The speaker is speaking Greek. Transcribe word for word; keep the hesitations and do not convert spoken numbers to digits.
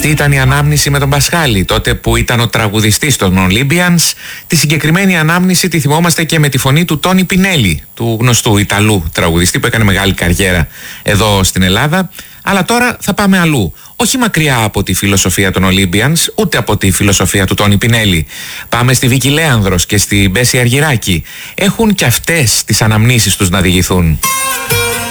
Αυτή ήταν η ανάμνηση με τον Πασχάλη, τότε που ήταν ο τραγουδιστής των Olympians. Τη συγκεκριμένη ανάμνηση τη θυμόμαστε και με τη φωνή του Τόνι Πινέλη, του γνωστού Ιταλού τραγουδιστή που έκανε μεγάλη καριέρα εδώ στην Ελλάδα. Αλλά τώρα θα πάμε αλλού. Όχι μακριά από τη φιλοσοφία των Olympians, ούτε από τη φιλοσοφία του Τόνι Πινέλη. Πάμε στη Βίκη Λέανδρος και στη Μπέση Αργυράκη. Έχουν και αυτές τις αναμνήσεις τους να διηγηθούν.